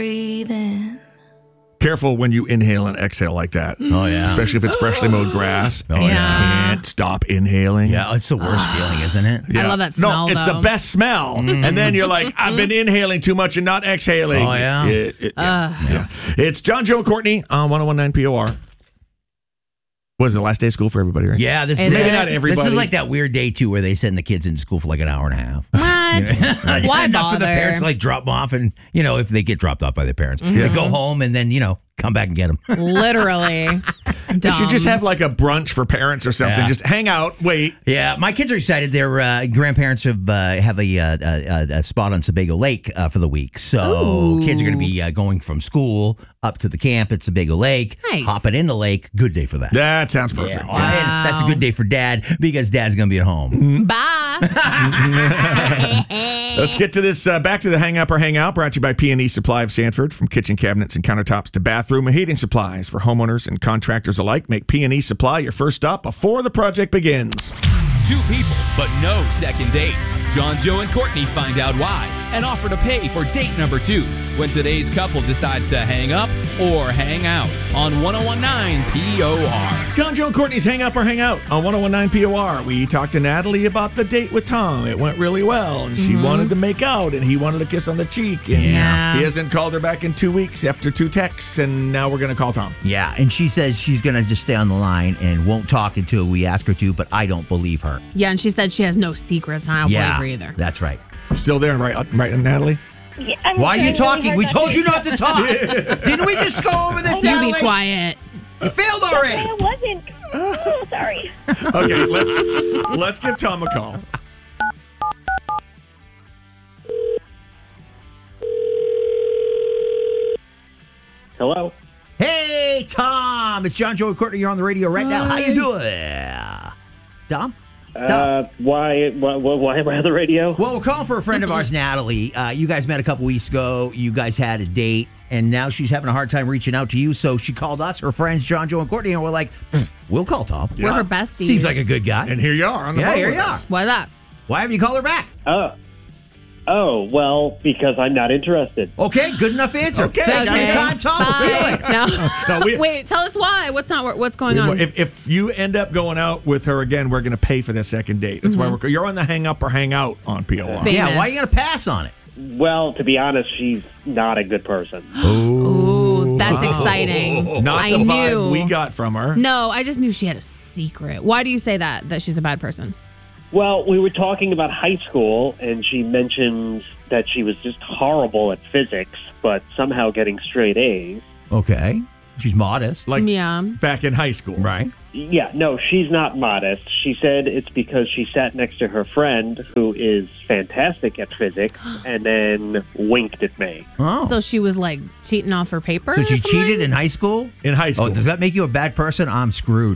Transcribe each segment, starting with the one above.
breathing. Careful when you inhale and exhale like that. Oh, yeah. Especially if it's freshly mowed grass. Oh, and yeah. You can't stop inhaling. Yeah, it's the worst feeling, isn't it? Yeah. I love that smell, No, it's though. the best smell. And then you're like, I've been inhaling too much and not exhaling. Oh, yeah? Yeah. It's John, Joe, and Courtney on 1019 POR. Was it the last day of school for everybody, right? Yeah, this Is is it? Maybe not everybody. This is like that weird day, too, where they send the kids into school for like an hour and a half. What? Why Enough for the bother? parents to like drop them off and, if they get dropped off by their parents, they go home and then, come back and get them. Literally. They should just have like a brunch for parents or something. Yeah. Just hang out, wait. Yeah, my kids are excited. Their grandparents have a spot on Sebago Lake for the week. So kids are going to be going from school up to the camp at Sebago Lake, Nice. hopping in the lake. Good day for that. That sounds perfect. Yeah. And that's a good day for Dad because Dad's going to be at home. Bye. Let's get to this. Back to the Hang Up or Hang Out, brought to you by P&E Supply of Sanford. From kitchen cabinets and countertops to bathroom and heating supplies for homeowners and contractors alike. Make P&E Supply your first stop before the project begins. Two people, but no second date. John, Joe, and Courtney find out why and offer to pay for date number 2 when today's couple decides to hang up or hang out on 1019 POR. John, Joe, and Courtney's Hang Up or Hang Out on 1019 POR. We talked to Natalie about the date with Tom. It went really well, and she wanted to make out, and he wanted a kiss on the cheek. And Yeah. he hasn't called her back in 2 weeks after 2 texts, and now we're going to call Tom. Yeah, and she says she's going to just stay on the line and won't talk until we ask her to, but I don't believe her. Yeah, and she said she has no secrets. And I don't believe her either. That's right. Still there, right, Natalie? Yeah, I'm Why are you trying talking? really We hard told not you not to talk. Didn't we just go over this, You Natalie? be quiet. You failed to. already. I wasn't. Oh, sorry. Okay, let's give Tom a call. Hello. Hey, Tom. It's John, Joe, and Courtney. You're on the radio right now. How you doing? Tom? Why am I on the radio? Well, we're calling for a friend of ours, Natalie. You guys met a couple weeks ago. You guys had a date, and now she's having a hard time reaching out to you. So she called us, her friends, John, Joe, and Courtney, and we're like, we'll call Tom. We're her besties. Seems like a good guy. And here you are on the phone here with you us. are. Why that? Why haven't you called her back? Oh, well, because I'm not interested. Okay, good enough answer. Okay. Thanks for your time, Tom. We'll see you Bye. later. No. No, Wait, tell us why. What's going on? If you end up going out with her again, we're going to pay for the second date. That's why you're on the Hang Up or Hang Out on POR. Famous. Yeah, why are you going to pass on it? Well, to be honest, she's not a good person. Ooh, that's exciting. Not I the knew. vibe we got from her. No, I just knew she had a secret. Why do you say that she's a bad person? Well, we were talking about high school, and she mentioned that she was just horrible at physics, but somehow getting straight A's. Okay. She's modest. Like Yeah. back in high school. Right. Yeah, no, she's not modest. She said it's because she sat next to her friend who is fantastic at physics and then winked at me. Oh. So she was like cheating off her papers. So she or something? cheated in high school? In high school. Oh, does that make you a bad person? I'm screwed.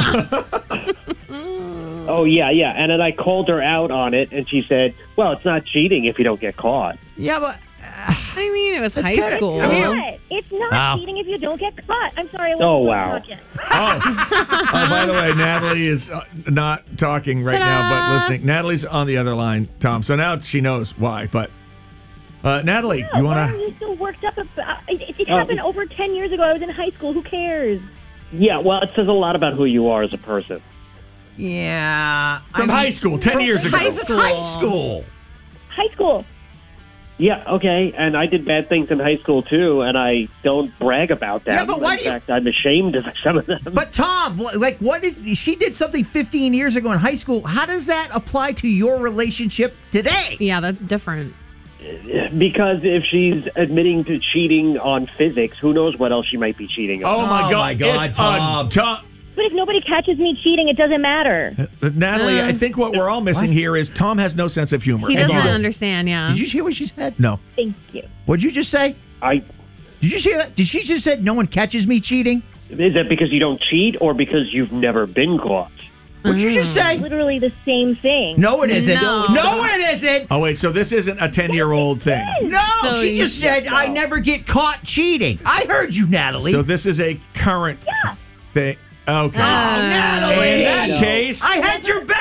Oh, yeah. And then I called her out on it, and she said, well, it's not cheating if you don't get caught. Yeah, but I mean, it was high kinda- school. I mean- What? It's not Wow. cheating if you don't get caught. I'm sorry. I Oh, wasn't wow. talking. Oh, by the way, Natalie is not talking right now, but Ta-da! listening. Natalie's on the other line, Tom. So now she knows why. But Natalie, Yeah, you why want are to? you so worked up about it? Happened over 10 years ago. I was in high school. Who cares? Yeah, well, it says a lot about who you are as a person. yeah. From high school, 10 years ago. High school. High school. Yeah, okay, and I did bad things in high school, too, and I don't brag about that. Yeah, but why in do you- fact, I'm ashamed of some of them. But Tom, like, what did she did something 15 years ago in high school? How does that apply to your relationship today? Yeah, that's different. Because if she's admitting to cheating on physics, who knows what else she might be cheating on. Oh my Oh, God! my God, It's Tom. Tom. But if nobody catches me cheating, it doesn't matter. Natalie, I think what we're all missing here is Tom has no sense of humor. He And doesn't you- understand, yeah. Did you hear what she said? No. Thank you. What'd you just say? Did Did you hear that? Did she just said no one catches me cheating? Is that because you don't cheat or because you've never been caught? What'd you just say? Literally the same thing. No, it isn't. No. No, it isn't. Oh wait, so this isn't a 10-year-old thing. No, So she you- just said I never get caught cheating. I heard you, Natalie. So this is a current thing. Okay. Natalie. In that No. case, I had your back.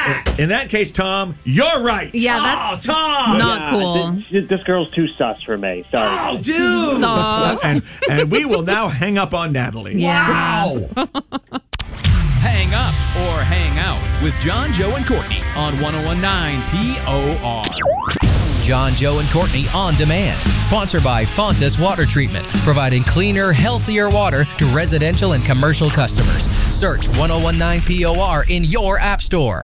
In that case, Tom, you're right. Yeah, that's Tom! not cool. This girl's too sus for me. Sorry. Oh, dude! Sauce. And we will now hang up on Natalie. Yeah. Wow! Hang up or hang out with John, Joe, and Courtney on 1019 POR. John, Joe, and Courtney on demand. Sponsored by Fontas Water Treatment, providing cleaner, healthier water to residential and commercial customers. Search 1019 POR in your app store.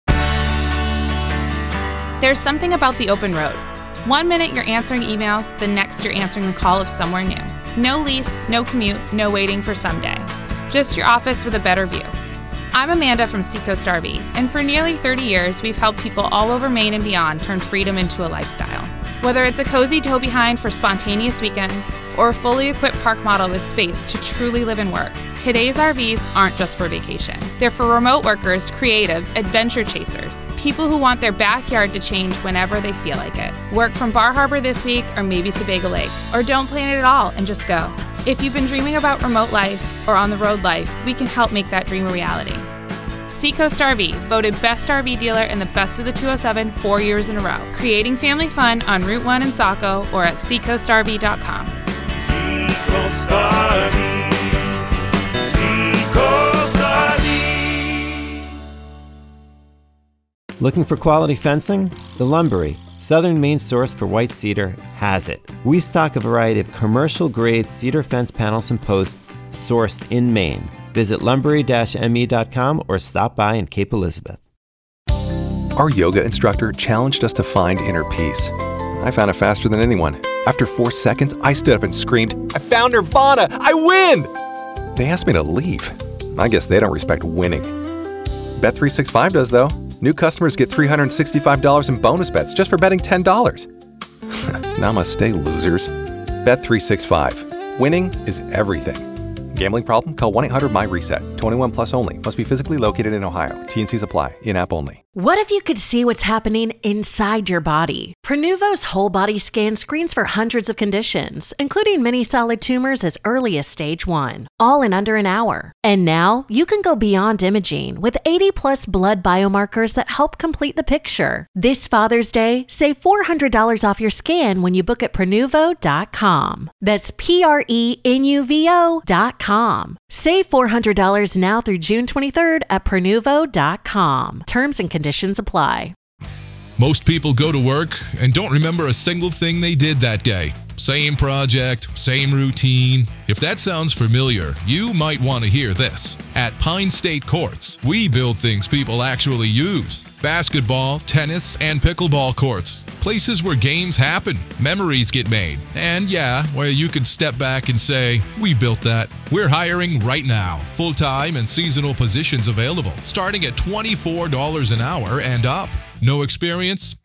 There's something about the open road. 1 minute you're answering emails, the next you're answering the call of somewhere new. No lease, no commute, no waiting for someday. Just your office with a better view. I'm Amanda from Seacoast RV, and for nearly 30 years, we've helped people all over Maine and beyond turn freedom into a lifestyle. Whether it's a cozy tow behind for spontaneous weekends, or a fully equipped park model with space to truly live and work, today's RVs aren't just for vacation. They're for remote workers, creatives, adventure chasers, people who want their backyard to change whenever they feel like it. Work from Bar Harbor this week, or maybe Sebago Lake, or don't plan it at all and just go. If you've been dreaming about remote life or on-the-road life, we can help make that dream a reality. Seacoast RV, voted Best RV Dealer in the Best of the 207 4 years in a row. Creating family fun on Route 1 in Saco or at seacoastrv.com. Seacoast RV. Seacoast RV. Looking for quality fencing? The Lumbery, Southern Maine's source for white cedar, has it. We stock a variety of commercial-grade cedar fence panels and posts sourced in Maine. Visit lumbery-me.com or stop by in Cape Elizabeth. Our yoga instructor challenged us to find inner peace. I found it faster than anyone. After 4 seconds, I stood up and screamed, "I found Nirvana! I win!" They asked me to leave. I guess they don't respect winning. Bet365 does, though. New customers get $365 in bonus bets just for betting $10. Namaste, losers. Bet365. Winning is everything. Gambling problem? Call 1-800-MY-RESET. 21 plus only. Must be physically located in Ohio. T&Cs apply. In-app only. What if you could see what's happening inside your body? Prenuvo's whole body scan screens for hundreds of conditions, including many solid tumors as early as stage 1, all in under an hour. And now you can go beyond imaging with 80 plus blood biomarkers that help complete the picture. This Father's Day, save $400 off your scan when you book at Prenuvo.com. That's Prenuvo.com. Save $400 now through June 23rd at Prenuvo.com. Terms and conditions apply. Most people go to work and don't remember a single thing they did that day. Same project, same routine. If that sounds familiar, you might want to hear this. At Pine State Courts, we build things people actually use. Basketball, tennis, and pickleball courts. Places where games happen, memories get made, and yeah, where you can step back and say, we built that. We're hiring right now. Full-time and seasonal positions available, starting at $24 an hour and up. No experience?